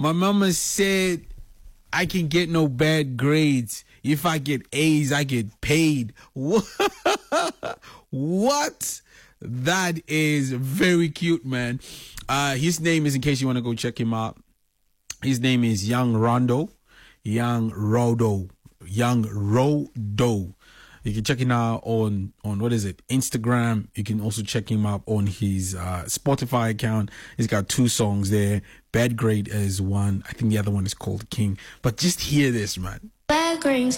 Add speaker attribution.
Speaker 1: My mama said I can get no bad grades. If I get A's, I get paid. What? That is very cute, man. His name is, in case you want to go check him out, his name is Young Rondo. Young Rodo. You can check him out on Instagram. You can also check him out on his Spotify account. He's got 2 songs there. Bad Grade is one. I think the other one is called King. But just hear this, man.
Speaker 2: Bad grades.